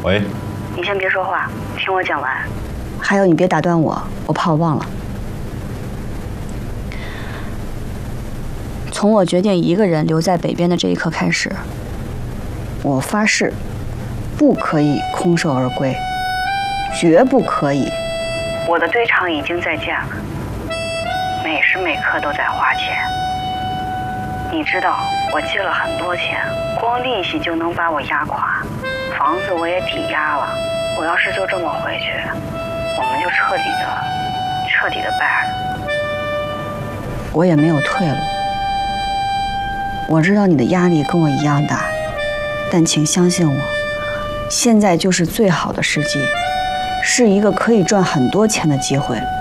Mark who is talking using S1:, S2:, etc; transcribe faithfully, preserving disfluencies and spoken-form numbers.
S1: 喂，
S2: 你先别说话，听我讲完。还有，你别打断我，我怕我忘了。从我决定一个人留在北边的这一刻开始，我发誓，不可以空手而归，绝不可以。我的堆场已经在建了，每时每刻都在花钱。你知道，我借了很多钱，光利息就能把我压垮，房子我也抵押了。我要是就这么回去，我们就彻底的、彻底的败了。我也没有退路。我知道你的压力跟我一样大，但请相信我，现在就是最好的时机，是一个可以赚很多钱的机会。